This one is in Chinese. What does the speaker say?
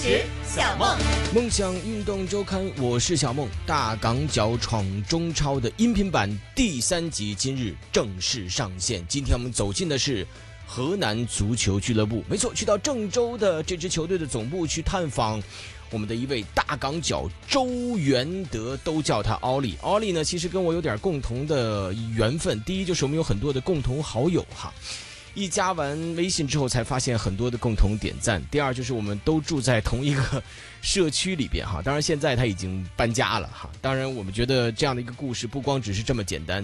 时小梦， 梦想运动周刊，我是小梦。大港脚闯中超的音频版第3集今日正式上线。今天我们走进的是河南足球俱乐部，没错，去到郑州的这支球队的总部去探访我们的一位大港脚周元德，都叫他奥利。奥利呢，其实跟我有点共同的缘分。第一就是我们有很多的共同好友哈。一加完微信之后才发现很多的共同点赞。第二就是我们都住在同一个社区里边哈，当然现在他已经搬家了哈。当然我们觉得这样的一个故事不光只是这么简单，